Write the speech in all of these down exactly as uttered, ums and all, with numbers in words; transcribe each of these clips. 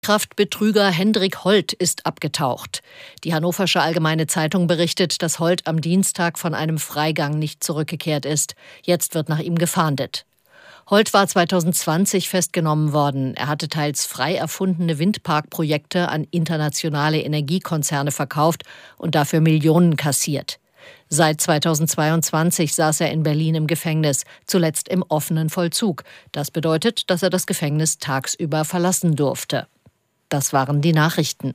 Kraftbetrüger Hendrik Holt ist abgetaucht. Die Hannoversche Allgemeine Zeitung berichtet, dass Holt am Dienstag von einem Freigang nicht zurückgekehrt ist. Jetzt wird nach ihm gefahndet. Holt war zweitausendzwanzig festgenommen worden. Er hatte teils frei erfundene Windparkprojekte an internationale Energiekonzerne verkauft und dafür Millionen kassiert. Seit zweitausendzweiundzwanzig saß er in Berlin im Gefängnis, zuletzt im offenen Vollzug. Das bedeutet, dass er das Gefängnis tagsüber verlassen durfte. Das waren die Nachrichten.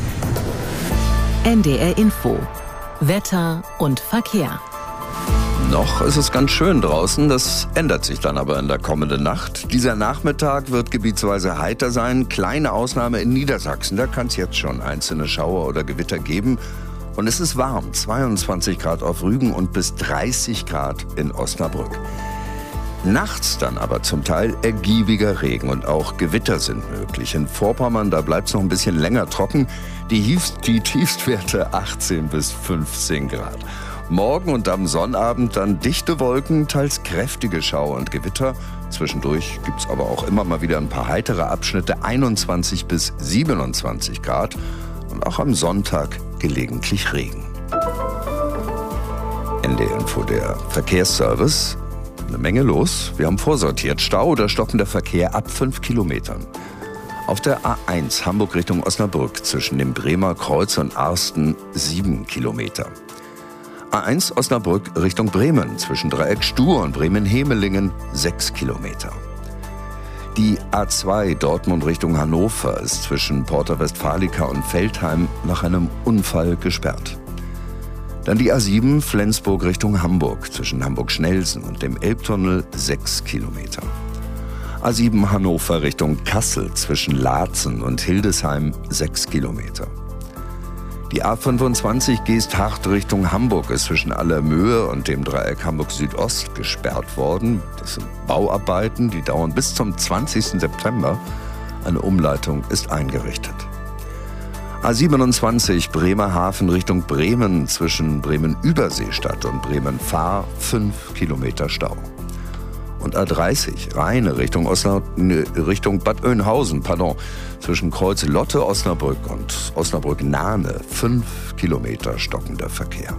N D R Info. Wetter und Verkehr. Noch ist es ganz schön draußen, das ändert sich dann aber in der kommenden Nacht. Dieser Nachmittag wird gebietsweise heiter sein, kleine Ausnahme in Niedersachsen. Da kann es jetzt schon einzelne Schauer oder Gewitter geben. Und es ist warm, zweiundzwanzig Grad auf Rügen und bis dreißig Grad in Osnabrück. Nachts dann aber zum Teil ergiebiger Regen und auch Gewitter sind möglich. In Vorpommern, da bleibt es noch ein bisschen länger trocken. Die, Hiefst, die Tiefstwerte achtzehn bis fünfzehn Grad. Morgen und am Sonnabend dann dichte Wolken, teils kräftige Schauer und Gewitter. Zwischendurch gibt es aber auch immer mal wieder ein paar heitere Abschnitte, einundzwanzig bis siebenundzwanzig Grad. Und auch am Sonntag gelegentlich Regen. N D R Info, der Verkehrsservice. Eine Menge los. Wir haben vorsortiert. Stau oder stockender Verkehr ab fünf Kilometern. Auf der A eins Hamburg Richtung Osnabrück zwischen dem Bremer Kreuz und Arsten sieben Kilometer. A eins Osnabrück Richtung Bremen zwischen Dreieck Stur und Bremen-Hemelingen sechs Kilometer. Die A zwei Dortmund Richtung Hannover ist zwischen Porta Westfalica und Veltheim nach einem Unfall gesperrt. Dann die A sieben Flensburg Richtung Hamburg zwischen Hamburg-Schnelsen und dem Elbtunnel sechs Kilometer. A sieben Hannover Richtung Kassel zwischen Laatzen und Hildesheim sechs Kilometer. Die A fünfundzwanzig Geesthacht Richtung Hamburg ist zwischen Allermöhe und dem Dreieck Hamburg Südost gesperrt worden. Das sind Bauarbeiten, die dauern bis zum zwanzigsten September. Eine Umleitung ist eingerichtet. A siebenundzwanzig Bremerhaven Richtung Bremen zwischen Bremen-Überseestadt und Bremen-Fahr fünf Kilometer Stau. Und A dreißig Rheine Richtung, Osna, Richtung Bad Oeynhausen, pardon, zwischen Kreuz Lotte Osnabrück und Osnabrück-Nahne fünf Kilometer stockender Verkehr.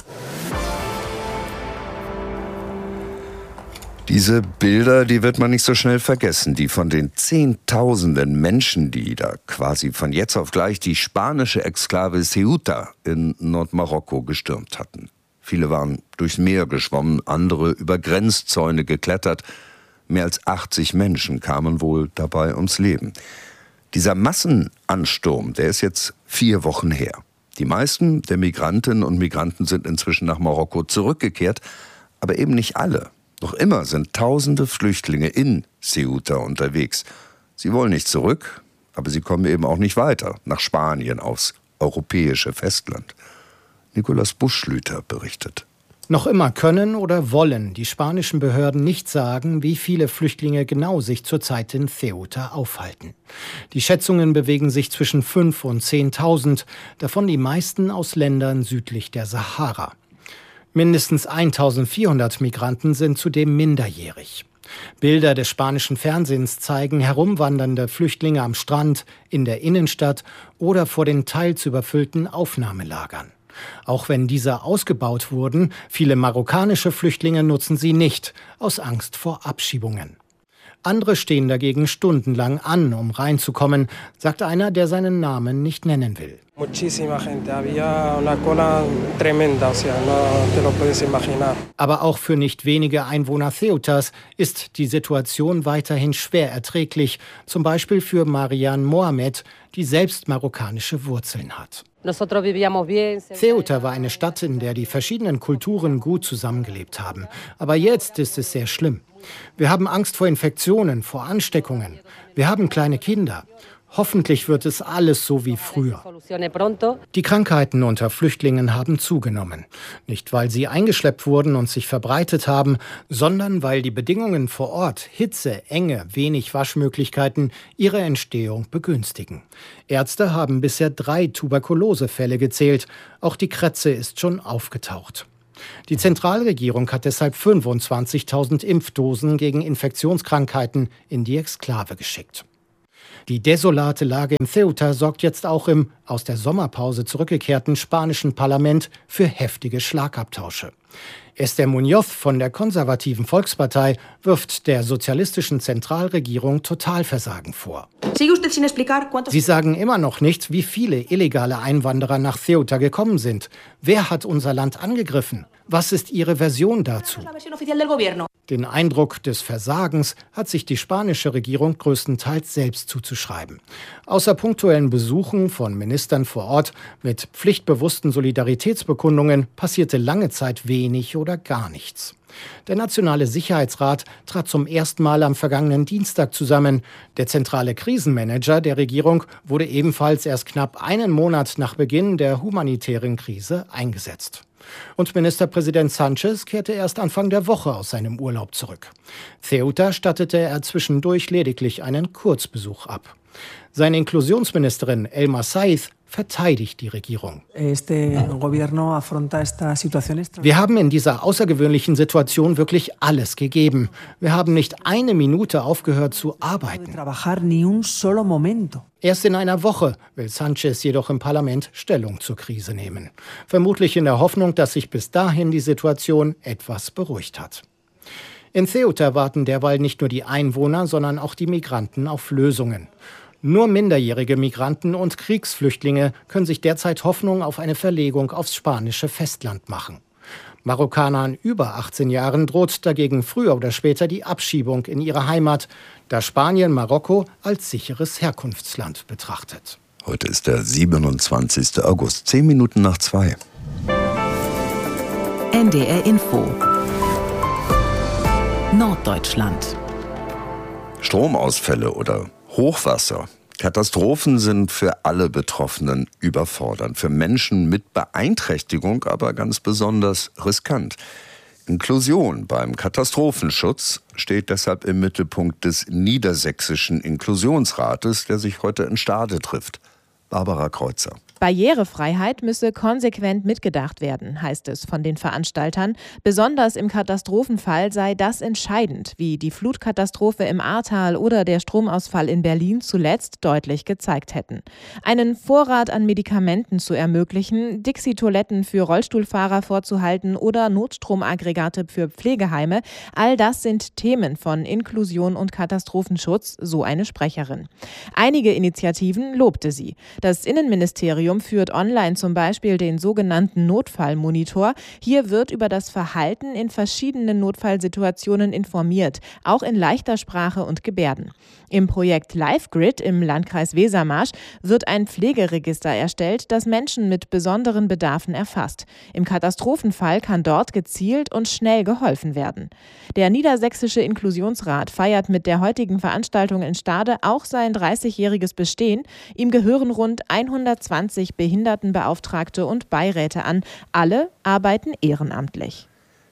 Diese Bilder, die wird man nicht so schnell vergessen, die von den Zehntausenden Menschen, die da quasi von jetzt auf gleich die spanische Exklave Ceuta in Nordmarokko gestürmt hatten. Viele waren durchs Meer geschwommen, andere über Grenzzäune geklettert. Mehr als achtzig Menschen kamen wohl dabei ums Leben. Dieser Massenansturm, der ist jetzt vier Wochen her. Die meisten der Migrantinnen und Migranten sind inzwischen nach Marokko zurückgekehrt, aber eben nicht alle. Noch immer sind tausende Flüchtlinge in Ceuta unterwegs. Sie wollen nicht zurück, aber sie kommen eben auch nicht weiter, nach Spanien, aufs europäische Festland. Nikolaus Buschlüter berichtet. Noch immer können oder wollen die spanischen Behörden nicht sagen, wie viele Flüchtlinge genau sich zurzeit in Ceuta aufhalten. Die Schätzungen bewegen sich zwischen fünf und zehntausend, davon die meisten aus Ländern südlich der Sahara. Mindestens eintausendvierhundert Migranten sind zudem minderjährig. Bilder des spanischen Fernsehens zeigen herumwandernde Flüchtlinge am Strand, in der Innenstadt oder vor den teils überfüllten Aufnahmelagern. Auch wenn diese ausgebaut wurden, viele marokkanische Flüchtlinge nutzen sie nicht, aus Angst vor Abschiebungen. Andere stehen dagegen stundenlang an, um reinzukommen, sagt einer, der seinen Namen nicht nennen will. Aber auch für nicht wenige Einwohner Ceutas ist die Situation weiterhin schwer erträglich, zum Beispiel für Marianne Mohamed, die selbst marokkanische Wurzeln hat. Ceuta war eine Stadt, in der die verschiedenen Kulturen gut zusammengelebt haben. Aber jetzt ist es sehr schlimm. Wir haben Angst vor Infektionen, vor Ansteckungen. Wir haben kleine Kinder. Hoffentlich wird es alles so wie früher. Die Krankheiten unter Flüchtlingen haben zugenommen. Nicht, weil sie eingeschleppt wurden und sich verbreitet haben, sondern weil die Bedingungen vor Ort, Hitze, Enge, wenig Waschmöglichkeiten, ihre Entstehung begünstigen. Ärzte haben bisher drei Tuberkulosefälle gezählt. Auch die Krätze ist schon aufgetaucht. Die Zentralregierung hat deshalb fünfundzwanzigtausend Impfdosen gegen Infektionskrankheiten in die Exklave geschickt. Die desolate Lage in Ceuta sorgt jetzt auch im aus der Sommerpause zurückgekehrten spanischen Parlament für heftige Schlagabtausche. Esther Muñoz von der konservativen Volkspartei wirft der sozialistischen Zentralregierung Totalversagen vor. Sie sagen immer noch nicht, wie viele illegale Einwanderer nach Ceuta gekommen sind. Wer hat unser Land angegriffen? Was ist Ihre Version dazu? Den Eindruck des Versagens hat sich die spanische Regierung größtenteils selbst zuzuschreiben. Außer punktuellen Besuchen von Ministern vor Ort mit pflichtbewussten Solidaritätsbekundungen passierte lange Zeit wenig oder gar nichts. Der Nationale Sicherheitsrat trat zum ersten Mal am vergangenen Dienstag zusammen. Der zentrale Krisenmanager der Regierung wurde ebenfalls erst knapp einen Monat nach Beginn der humanitären Krise eingesetzt. Und Ministerpräsident Sánchez kehrte erst Anfang der Woche aus seinem Urlaub zurück. Ceuta stattete er zwischendurch lediglich einen Kurzbesuch ab. Seine Inklusionsministerin Elma Saiz verteidigt die Regierung. Wir haben in dieser außergewöhnlichen Situation wirklich alles gegeben. Wir haben nicht eine Minute aufgehört zu arbeiten. Erst in einer Woche will Sánchez jedoch im Parlament Stellung zur Krise nehmen. Vermutlich in der Hoffnung, dass sich bis dahin die Situation etwas beruhigt hat. In Ceuta warten derweil nicht nur die Einwohner, sondern auch die Migranten auf Lösungen. Nur minderjährige Migranten und Kriegsflüchtlinge können sich derzeit Hoffnung auf eine Verlegung aufs spanische Festland machen. Marokkanern über achtzehn Jahren droht dagegen früher oder später die Abschiebung in ihre Heimat, da Spanien Marokko als sicheres Herkunftsland betrachtet. Heute ist der siebenundzwanzigster August, zehn Minuten nach zwei. N D R Info Norddeutschland. Stromausfälle oder Hochwasser. Katastrophen sind für alle Betroffenen überfordernd. Für Menschen mit Beeinträchtigung aber ganz besonders riskant. Inklusion beim Katastrophenschutz steht deshalb im Mittelpunkt des Niedersächsischen Inklusionsrates, der sich heute in Stade trifft. Barbara Kreuzer. Barrierefreiheit müsse konsequent mitgedacht werden, heißt es von den Veranstaltern. Besonders im Katastrophenfall sei das entscheidend, wie die Flutkatastrophe im Ahrtal oder der Stromausfall in Berlin zuletzt deutlich gezeigt hätten. Einen Vorrat an Medikamenten zu ermöglichen, Dixie-Toiletten für Rollstuhlfahrer vorzuhalten oder Notstromaggregate für Pflegeheime, all das sind Themen von Inklusion und Katastrophenschutz, so eine Sprecherin. Einige Initiativen lobte sie. Das Innenministerium führt online zum Beispiel den sogenannten Notfallmonitor. Hier wird über das Verhalten in verschiedenen Notfallsituationen informiert, auch in leichter Sprache und Gebärden. Im Projekt LiveGrid im Landkreis Wesermarsch wird ein Pflegeregister erstellt, das Menschen mit besonderen Bedarfen erfasst. Im Katastrophenfall kann dort gezielt und schnell geholfen werden. Der Niedersächsische Inklusionsrat feiert mit der heutigen Veranstaltung in Stade auch sein dreißigjähriges Bestehen. Ihm gehören rund hundertzwanzig Behindertenbeauftragte und Beiräte an. Alle arbeiten ehrenamtlich.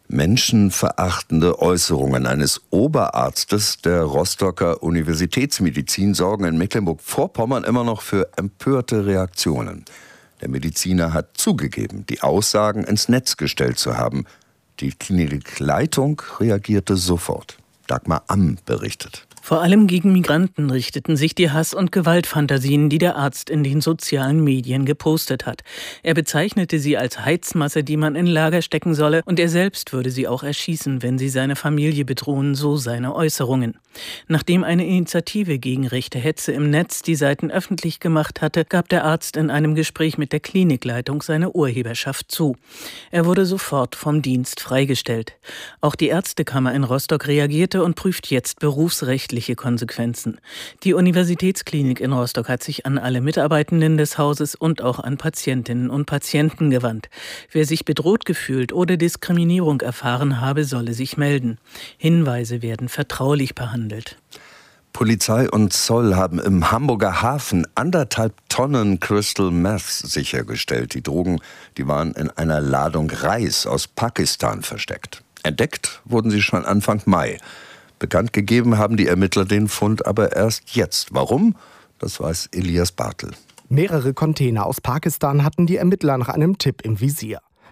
Menschenverachtende Äußerungen eines Oberarztes der Rostocker Universitätsmedizin sorgen in Mecklenburg-Vorpommern immer noch für empörte Reaktionen. Der Mediziner hat zugegeben, die Aussagen ins Netz gestellt zu haben. Die Klinikleitung reagierte sofort. Dagmar Amm berichtet. Vor allem gegen Migranten richteten sich die Hass- und Gewaltfantasien, die der Arzt in den sozialen Medien gepostet hat. Er bezeichnete sie als Heizmasse, die man in Lager stecken solle, und er selbst würde sie auch erschießen, wenn sie seine Familie bedrohen, so seine Äußerungen. Nachdem eine Initiative gegen rechte Hetze im Netz die Seiten öffentlich gemacht hatte, gab der Arzt in einem Gespräch mit der Klinikleitung seine Urheberschaft zu. Er wurde sofort vom Dienst freigestellt. Auch die Ärztekammer in Rostock reagierte und prüft jetzt berufsrechtlich Konsequenzen. Die Universitätsklinik in Rostock hat sich an alle Mitarbeitenden des Hauses und auch an Patientinnen und Patienten gewandt. Wer sich bedroht gefühlt oder Diskriminierung erfahren habe, solle sich melden. Hinweise werden vertraulich behandelt. Polizei und Zoll haben im Hamburger Hafen anderthalb Tonnen Crystal Meth sichergestellt. Die Drogen, die waren in einer Ladung Reis aus Pakistan versteckt. Entdeckt wurden sie schon Anfang Mai. Bekannt gegeben haben die Ermittler den Fund aber erst jetzt. Warum? Das weiß Elias Bartel. Mehrere Container aus Pakistan hatten die Ermittler nach einem Tipp im Visier.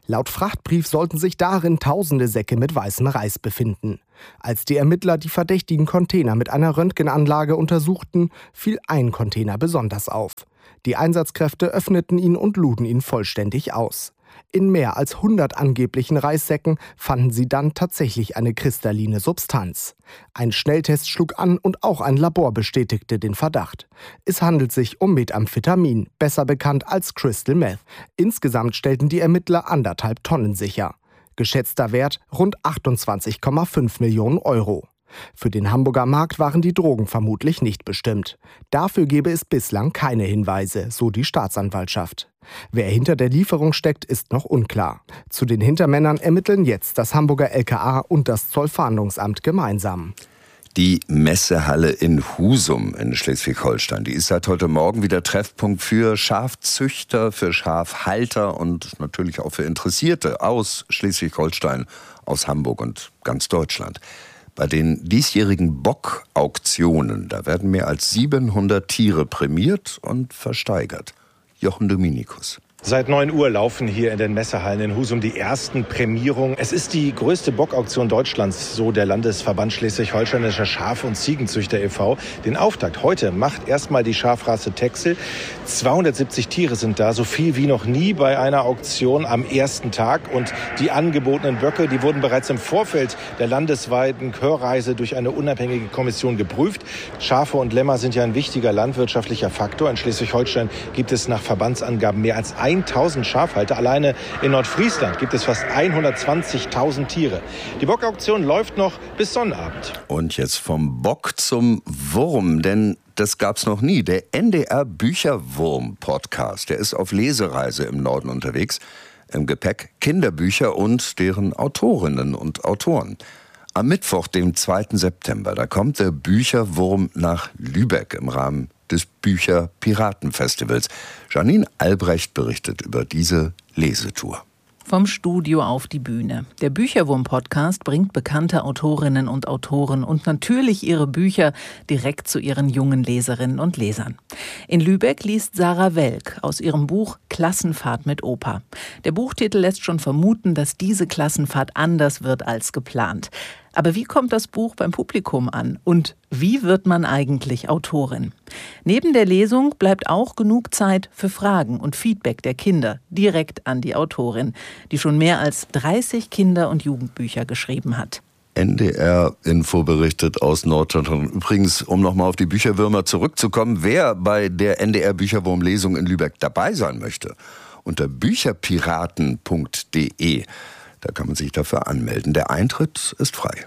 Laut Frachtbrief sollten sich darin tausende Säcke mit weißem Reis befinden. Als die Ermittler die verdächtigen Container mit einer Röntgenanlage untersuchten, fiel ein Container besonders auf. Die Einsatzkräfte öffneten ihn und luden ihn vollständig aus. In mehr als hundert angeblichen Reissäcken fanden sie dann tatsächlich eine kristalline Substanz. Ein Schnelltest schlug an und auch ein Labor bestätigte den Verdacht. Es handelt sich um Methamphetamin, besser bekannt als Crystal Meth. Insgesamt stellten die Ermittler anderthalb Tonnen sicher. Geschätzter Wert rund achtundzwanzig Komma fünf Millionen Euro. Für den Hamburger Markt waren die Drogen vermutlich nicht bestimmt. Dafür gebe es bislang keine Hinweise, so die Staatsanwaltschaft. Wer hinter der Lieferung steckt, ist noch unklar. Zu den Hintermännern ermitteln jetzt das Hamburger L K A und das Zollfahndungsamt gemeinsam. Die Messehalle in Husum in Schleswig-Holstein, die ist seit heute Morgen wieder Treffpunkt für Schafzüchter, für Schafhalter und natürlich auch für Interessierte aus Schleswig-Holstein, aus Hamburg und ganz Deutschland. Bei den diesjährigen Bock-Auktionen, da werden mehr als siebenhundert Tiere prämiert und versteigert. Jochen Dominikus. Seit neun Uhr laufen hier in den Messehallen in Husum die ersten Prämierungen. Es ist die größte Bockauktion Deutschlands, so der Landesverband Schleswig-Holsteinischer Schaf- und Ziegenzüchter e V Den Auftakt heute macht erstmal die Schafrasse Texel. zweihundertsiebzig Tiere sind da, so viel wie noch nie bei einer Auktion am ersten Tag. Und die angebotenen Böcke, die wurden bereits im Vorfeld der landesweiten Hörreise durch eine unabhängige Kommission geprüft. Schafe und Lämmer sind ja ein wichtiger landwirtschaftlicher Faktor. In Schleswig-Holstein gibt es nach Verbandsangaben mehr als tausend Schafhalter. Alleine in Nordfriesland gibt es fast hundertzwanzigtausend Tiere. Die Bockauktion läuft noch bis Sonnabend. Und jetzt vom Bock zum Wurm, denn das gab's noch nie. Der N D R Bücherwurm-Podcast, der ist auf Lesereise im Norden unterwegs. Im Gepäck Kinderbücher und deren Autorinnen und Autoren. Am Mittwoch, dem zweiten September, da kommt der Bücherwurm nach Lübeck im Rahmen des Bücher-Piraten-Festivals. Janine Albrecht berichtet über diese Lesetour. Vom Studio auf die Bühne. Der Bücherwurm-Podcast bringt bekannte Autorinnen und Autoren und natürlich ihre Bücher direkt zu ihren jungen Leserinnen und Lesern. In Lübeck liest Sarah Welk aus ihrem Buch Klassenfahrt mit Opa. Der Buchtitel lässt schon vermuten, dass diese Klassenfahrt anders wird als geplant. Aber wie kommt das Buch beim Publikum an? Und wie wird man eigentlich Autorin? Neben der Lesung bleibt auch genug Zeit für Fragen und Feedback der Kinder direkt an die Autorin, die schon mehr als dreißig Kinder- und Jugendbücher geschrieben hat. N D R-Info berichtet aus Norddeutschland. Übrigens, um nochmal auf die Bücherwürmer zurückzukommen, wer bei der N D R-Bücherwurm-Lesung in Lübeck dabei sein möchte, unter bücherpiraten punkt de. Da kann man sich dafür anmelden. Der Eintritt ist frei.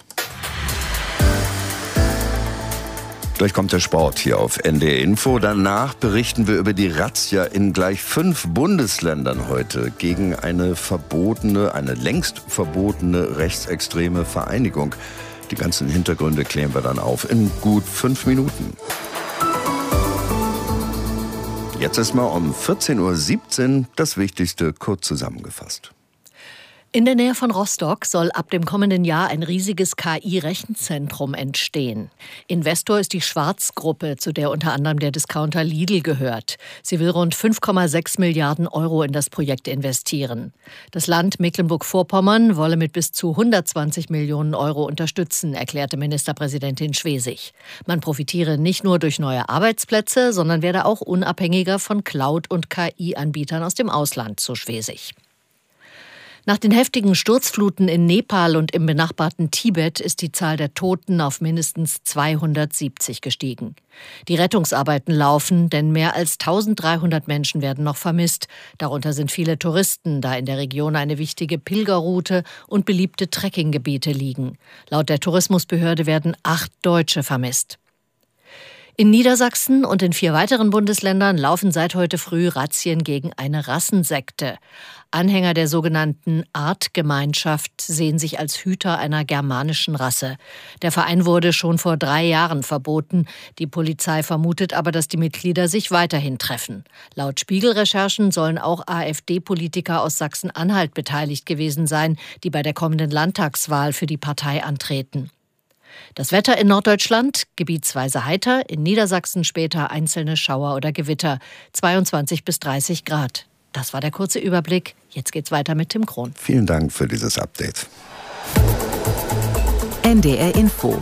Gleich kommt der Sport hier auf N D R Info. Danach berichten wir über die Razzia in gleich fünf Bundesländern heute gegen eine verbotene, eine längst verbotene rechtsextreme Vereinigung. Die ganzen Hintergründe klären wir dann auf in gut fünf Minuten. Jetzt ist mal um vierzehn Uhr siebzehn das Wichtigste kurz zusammengefasst. In der Nähe von Rostock soll ab dem kommenden Jahr ein riesiges K I-Rechenzentrum entstehen. Investor ist die Schwarz-Gruppe, zu der unter anderem der Discounter Lidl gehört. Sie will rund fünf Komma sechs Milliarden Euro in das Projekt investieren. Das Land Mecklenburg-Vorpommern wolle mit bis zu hundertzwanzig Millionen Euro unterstützen, erklärte Ministerpräsidentin Schwesig. Man profitiere nicht nur durch neue Arbeitsplätze, sondern werde auch unabhängiger von Cloud- und K I-Anbietern aus dem Ausland, so Schwesig. Nach den heftigen Sturzfluten in Nepal und im benachbarten Tibet ist die Zahl der Toten auf mindestens zweihundertsiebzig gestiegen. Die Rettungsarbeiten laufen, denn mehr als eintausenddreihundert Menschen werden noch vermisst. Darunter sind viele Touristen, da in der Region eine wichtige Pilgerroute und beliebte Trekkinggebiete liegen. Laut der Tourismusbehörde werden acht Deutsche vermisst. In Niedersachsen und in vier weiteren Bundesländern laufen seit heute früh Razzien gegen eine Rassensekte. Anhänger der sogenannten Artgemeinschaft sehen sich als Hüter einer germanischen Rasse. Der Verein wurde schon vor drei Jahren verboten. Die Polizei vermutet aber, dass die Mitglieder sich weiterhin treffen. Laut Spiegelrecherchen sollen auch AfD-Politiker aus Sachsen-Anhalt beteiligt gewesen sein, die bei der kommenden Landtagswahl für die Partei antreten. Das Wetter in Norddeutschland, gebietsweise heiter, in Niedersachsen später einzelne Schauer oder Gewitter, zweiundzwanzig bis dreißig Grad. Das war der kurze Überblick. Jetzt geht's weiter mit Tim Krohn. Vielen Dank für dieses Update. N D R Info.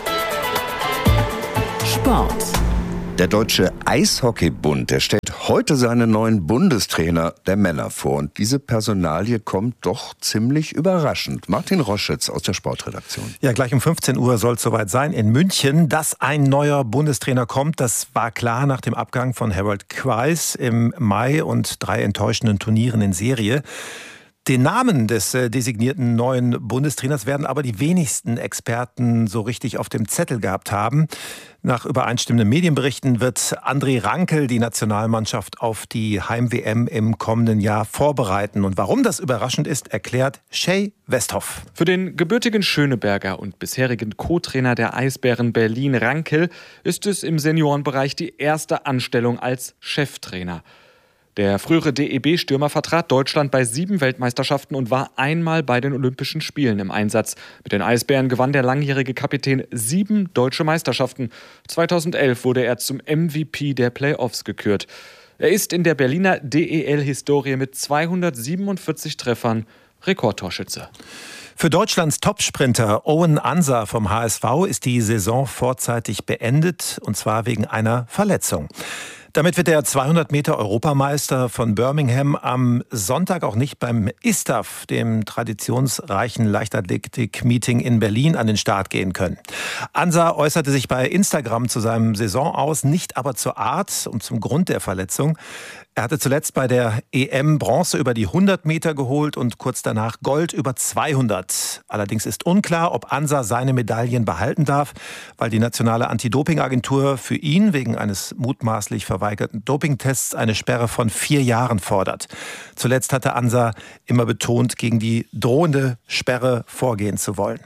Sport. Der Deutsche Eishockeybund, der stellt heute seinen neuen Bundestrainer der Männer vor. Und diese Personalie kommt doch ziemlich überraschend. Martin Roschitz aus der Sportredaktion. Ja, gleich um fünfzehn Uhr soll es soweit sein in München, dass ein neuer Bundestrainer kommt. Das war klar nach dem Abgang von Harold Queis im Mai und drei enttäuschenden Turnieren in Serie. Den Namen des äh, designierten neuen Bundestrainers werden aber die wenigsten Experten so richtig auf dem Zettel gehabt haben. Nach übereinstimmenden Medienberichten wird André Rankel die Nationalmannschaft auf die Heim-W M im kommenden Jahr vorbereiten. Und warum das überraschend ist, erklärt Shay Westhoff. Für den gebürtigen Schöneberger und bisherigen Co-Trainer der Eisbären Berlin Rankel ist es im Seniorenbereich die erste Anstellung als Cheftrainer. Der frühere D E B-Stürmer vertrat Deutschland bei sieben Weltmeisterschaften und war einmal bei den Olympischen Spielen im Einsatz. Mit den Eisbären gewann der langjährige Kapitän sieben deutsche Meisterschaften. zweitausendelf wurde er zum M V P der Playoffs gekürt. Er ist in der Berliner D E L-Historie mit zweihundertsiebenundvierzig Treffern Rekordtorschütze. Für Deutschlands Topsprinter Owen Ansah vom H S V ist die Saison vorzeitig beendet, und zwar wegen einer Verletzung. Damit wird der zweihundert Meter Europameister von Birmingham am Sonntag auch nicht beim I S T A F, dem traditionsreichen Leichtathletik-Meeting in Berlin, an den Start gehen können. Ansah äußerte sich bei Instagram zu seinem Saison aus, nicht aber zur Art und zum Grund der Verletzung. Er hatte zuletzt bei der E M Bronze über die hundert Meter geholt und kurz danach Gold über zweihundert. Allerdings ist unklar, ob Ansah seine Medaillen behalten darf, weil die nationale Anti-Doping-Agentur für ihn wegen eines mutmaßlich verweigerten Dopingtests eine Sperre von vier Jahren fordert. Zuletzt hatte Ansah immer betont, gegen die drohende Sperre vorgehen zu wollen.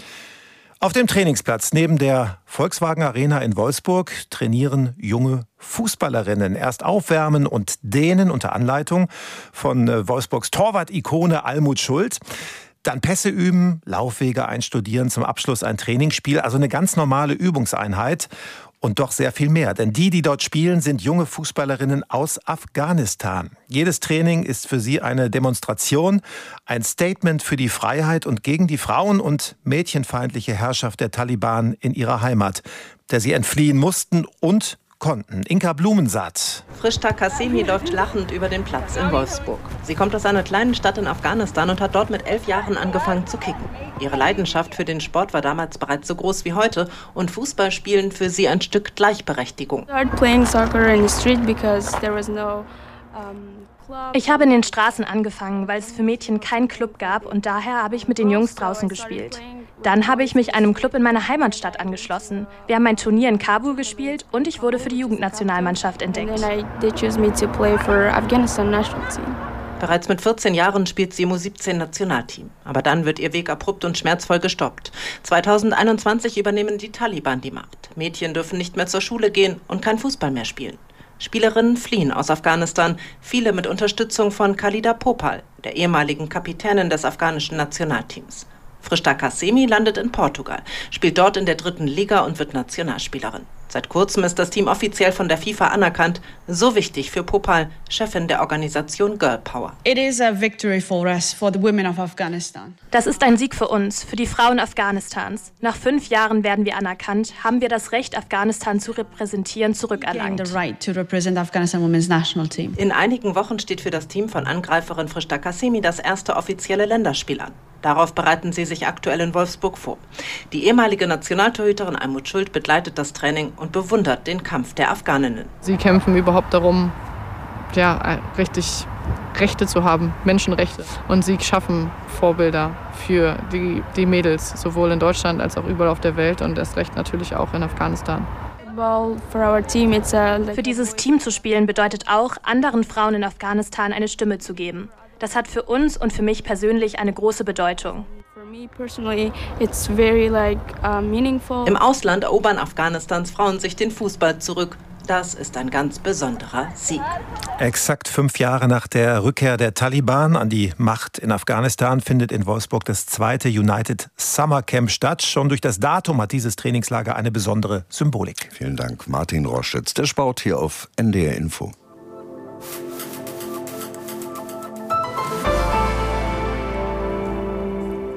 Auf dem Trainingsplatz neben der Volkswagen Arena in Wolfsburg trainieren junge Fußballerinnen. Erst aufwärmen und dehnen unter Anleitung von Wolfsburgs Torwart-Ikone Almut Schuld. Dann Pässe üben, Laufwege einstudieren, zum Abschluss ein Trainingsspiel. Also eine ganz normale Übungseinheit. Und doch sehr viel mehr, denn die, die dort spielen, sind junge Fußballerinnen aus Afghanistan. Jedes Training ist für sie eine Demonstration, ein Statement für die Freiheit und gegen die Frauen- und mädchenfeindliche Herrschaft der Taliban in ihrer Heimat, der sie entfliehen mussten und konnten. Inka Blumensaat. Frishta Qasemi läuft lachend über den Platz in Wolfsburg. Sie kommt aus einer kleinen Stadt in Afghanistan und hat dort mit elf Jahren angefangen zu kicken. Ihre Leidenschaft für den Sport war damals bereits so groß wie heute und Fußballspielen für sie ein Stück Gleichberechtigung. Ich habe in den Straßen angefangen, weil es für Mädchen keinen Club gab und daher habe ich mit den Jungs draußen gespielt. Dann habe ich mich einem Club in meiner Heimatstadt angeschlossen. Wir haben ein Turnier in Kabul gespielt und ich wurde für die Jugendnationalmannschaft entdeckt. Bereits mit vierzehn Jahren spielt sie im U siebzehn Nationalteam. Aber dann wird ihr Weg abrupt und schmerzvoll gestoppt. zweitausendeinundzwanzig übernehmen die Taliban die Macht. Mädchen dürfen nicht mehr zur Schule gehen und kein Fußball mehr spielen. Spielerinnen fliehen aus Afghanistan, viele mit Unterstützung von Khalida Popal, der ehemaligen Kapitänin des afghanischen Nationalteams. Frishta Qasemi landet in Portugal, spielt dort in der dritten Liga und wird Nationalspielerin. Seit kurzem ist das Team offiziell von der FIFA anerkannt. So wichtig für Popal, Chefin der Organisation Girl Power. It is a victory for us, for the women of Afghanistan. Das ist ein Sieg für uns, für die Frauen Afghanistans. Nach fünf Jahren werden wir anerkannt, haben wir das Recht, Afghanistan zu repräsentieren, zurückerlangt. The right to represent Afghanistan women's national team. In einigen Wochen steht für das Team von Angreiferin Frishta Qasemi das erste offizielle Länderspiel an. Darauf bereiten sie sich aktuell in Wolfsburg vor. Die ehemalige Nationaltorhüterin Almut Schuld begleitet das Training und bewundert den Kampf der Afghaninnen. Sie kämpfen überhaupt darum, ja, richtig Rechte zu haben, Menschenrechte. Und sie schaffen Vorbilder für die, die Mädels, sowohl in Deutschland als auch überall auf der Welt und erst recht natürlich auch in Afghanistan. Für dieses Team zu spielen bedeutet auch, anderen Frauen in Afghanistan eine Stimme zu geben. Das hat für uns und für mich persönlich eine große Bedeutung. Im Ausland erobern Afghanistans Frauen sich den Fußball zurück. Das ist ein ganz besonderer Sieg. Exakt fünf Jahre nach der Rückkehr der Taliban an die Macht in Afghanistan findet in Wolfsburg das zweite United Summer Camp statt. Schon durch das Datum hat dieses Trainingslager eine besondere Symbolik. Vielen Dank, Martin Roschitz. Der Sport hier auf N D R Info.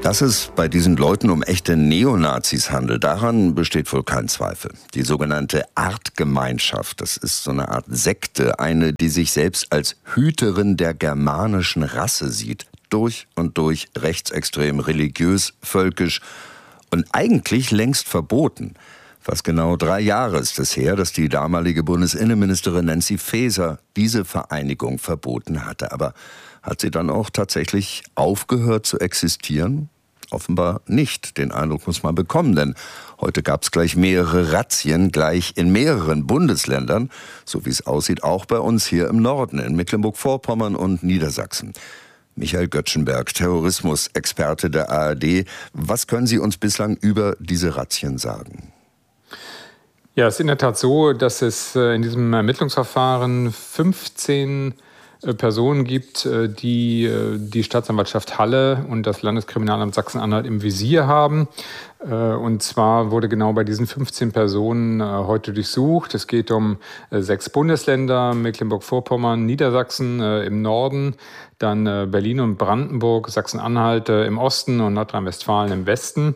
Dass es bei diesen Leuten um echte Neonazis handelt, daran besteht wohl kein Zweifel. Die sogenannte Artgemeinschaft, das ist so eine Art Sekte, eine, die sich selbst als Hüterin der germanischen Rasse sieht. Durch und durch rechtsextrem, religiös, völkisch und eigentlich längst verboten. Fast genau drei Jahre ist es her, dass die damalige Bundesinnenministerin Nancy Faeser diese Vereinigung verboten hatte. Aber hat sie dann auch tatsächlich aufgehört zu existieren? Offenbar nicht. Den Eindruck muss man bekommen, denn heute gab es gleich mehrere Razzien, gleich in mehreren Bundesländern, so wie es aussieht, auch bei uns hier im Norden, in Mecklenburg-Vorpommern und Niedersachsen. Michael Göttschenberg, Terrorismusexperte der A R D. Was können Sie uns bislang über diese Razzien sagen? Ja, es ist in der Tat so, dass es in diesem Ermittlungsverfahren fünfzehn Personen gibt, die die Staatsanwaltschaft Halle und das Landeskriminalamt Sachsen-Anhalt im Visier haben. Und zwar wurde genau bei diesen fünfzehn Personen heute durchsucht. Es geht um sechs Bundesländer, Mecklenburg-Vorpommern, Niedersachsen im Norden, dann Berlin und Brandenburg, Sachsen-Anhalt im Osten und Nordrhein-Westfalen im Westen.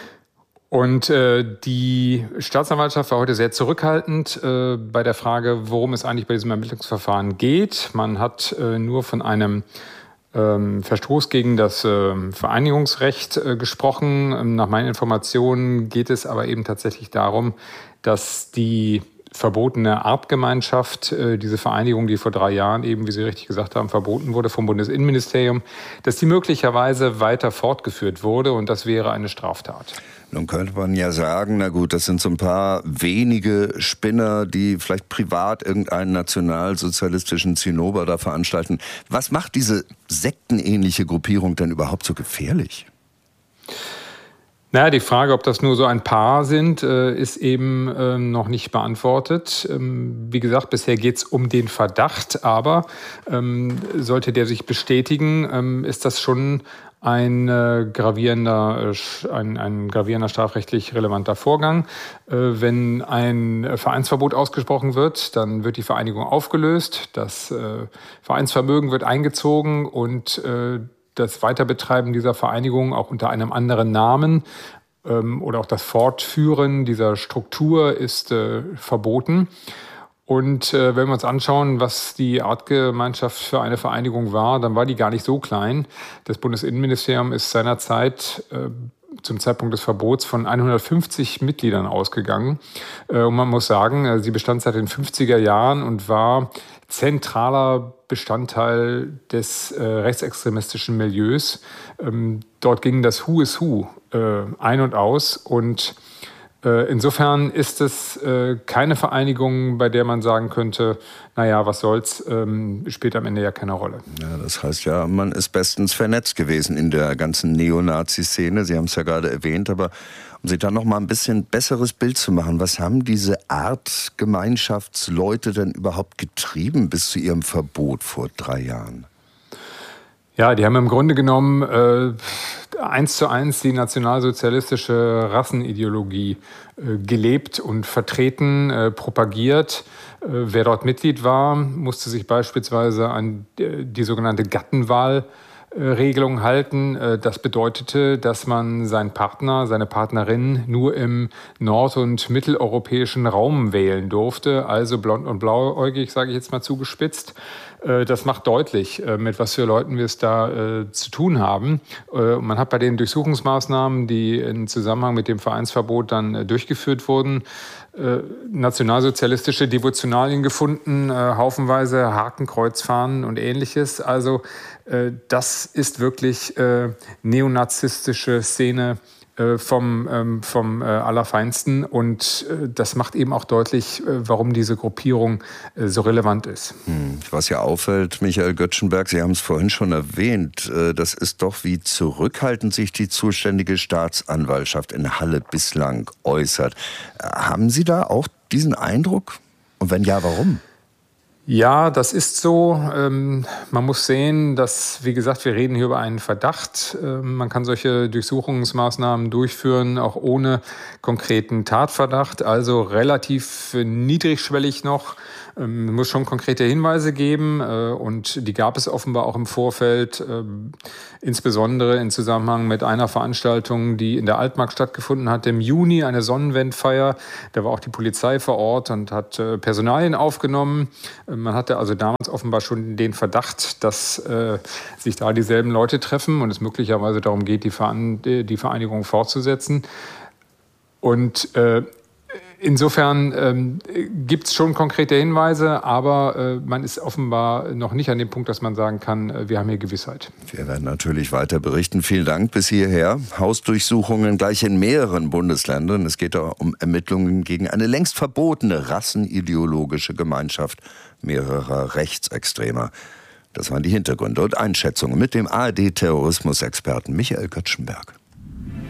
Und äh, die Staatsanwaltschaft war heute sehr zurückhaltend äh, bei der Frage, worum es eigentlich bei diesem Ermittlungsverfahren geht. Man hat äh, nur von einem ähm, Verstoß gegen das äh, Vereinigungsrecht äh, gesprochen. Nach meinen Informationen geht es aber eben tatsächlich darum, dass die verbotene Artgemeinschaft, äh, diese Vereinigung, die vor drei Jahren eben, wie Sie richtig gesagt haben, verboten wurde vom Bundesinnenministerium, dass die möglicherweise weiter fortgeführt wurde und das wäre eine Straftat. Nun könnte man ja sagen, na gut, das sind so ein paar wenige Spinner, die vielleicht privat irgendeinen nationalsozialistischen Zinnober da veranstalten. Was macht diese sektenähnliche Gruppierung denn überhaupt so gefährlich? Naja, die Frage, ob das nur so ein paar sind, ist eben noch nicht beantwortet. Wie gesagt, bisher geht es um den Verdacht, aber sollte der sich bestätigen, ist das schon ein äh, gravierender, äh, ein, ein gravierender strafrechtlich relevanter Vorgang. Äh, wenn ein Vereinsverbot ausgesprochen wird, dann wird die Vereinigung aufgelöst, das äh, Vereinsvermögen wird eingezogen und äh, das Weiterbetreiben dieser Vereinigung auch unter einem anderen Namen ähm, oder auch das Fortführen dieser Struktur ist äh, verboten. Und äh, wenn wir uns anschauen, was die Artgemeinschaft für eine Vereinigung war, dann war die gar nicht so klein. Das Bundesinnenministerium ist seinerzeit äh, zum Zeitpunkt des Verbots von hundertfünfzig Mitgliedern ausgegangen. Äh, und man muss sagen, äh, sie bestand seit den fünfziger Jahren und war zentraler Bestandteil des äh, rechtsextremistischen Milieus. Ähm, dort ging das Who is Who äh, ein und aus und insofern ist es äh, keine Vereinigung, bei der man sagen könnte, naja, was soll's, ähm, spielt am Ende ja keine Rolle. Ja, das heißt ja, man ist bestens vernetzt gewesen in der ganzen Neonazi-Szene. Sie haben es ja gerade erwähnt, aber um sich da noch mal ein bisschen besseres Bild zu machen, was haben diese Artgemeinschaftsleute denn überhaupt getrieben bis zu ihrem Verbot vor drei Jahren? Ja, die haben im Grunde genommen äh, eins zu eins die nationalsozialistische Rassenideologie äh, gelebt und vertreten, äh, propagiert. Äh, wer dort Mitglied war, musste sich beispielsweise an die, die sogenannte Gattenwahlregelung halten. Das bedeutete, dass man seinen Partner, seine Partnerin nur im nord- und mitteleuropäischen Raum wählen durfte, also blond und blauäugig, sage ich jetzt mal zugespitzt. Das macht deutlich, mit was für Leuten wir es da äh, zu tun haben. Äh, man hat bei den Durchsuchungsmaßnahmen, die im Zusammenhang mit dem Vereinsverbot dann äh, durchgeführt wurden, äh, nationalsozialistische Devotionalien gefunden, äh, haufenweise Hakenkreuzfahnen und Ähnliches. Also äh, das ist wirklich äh, neonazistische Szene vom, ähm, vom äh, Allerfeinsten. Und äh, das macht eben auch deutlich, äh, warum diese Gruppierung äh, so relevant ist. Hm. Was ja auffällt, Michael Göttschenberg, Sie haben es vorhin schon erwähnt, äh, das ist doch, wie zurückhaltend sich die zuständige Staatsanwaltschaft in Halle bislang äußert. Äh, haben Sie da auch diesen Eindruck? Und wenn ja, warum? Ja, das ist so. Ähm, man muss sehen, dass, wie gesagt, wir reden hier über einen Verdacht. Ähm, man kann solche Durchsuchungsmaßnahmen durchführen, auch ohne konkreten Tatverdacht, also relativ niedrigschwellig noch. Es muss schon konkrete Hinweise geben und die gab es offenbar auch im Vorfeld, insbesondere in Zusammenhang mit einer Veranstaltung, die in der Altmark stattgefunden hat, im Juni, eine Sonnenwendfeier. Da war auch die Polizei vor Ort und hat Personalien aufgenommen. Man hatte also damals offenbar schon den Verdacht, dass sich da dieselben Leute treffen und es möglicherweise darum geht, die Vereinigung fortzusetzen. Und äh, insofern ähm, gibt es schon konkrete Hinweise, aber äh, man ist offenbar noch nicht an dem Punkt, dass man sagen kann, äh, wir haben hier Gewissheit. Wir werden natürlich weiter berichten. Vielen Dank bis hierher. Hausdurchsuchungen gleich in mehreren Bundesländern. Es geht da um Ermittlungen gegen eine längst verbotene rassenideologische Gemeinschaft mehrerer Rechtsextremer. Das waren die Hintergründe und Einschätzungen mit dem A R D-Terrorismusexperten Michael Kötschenberg.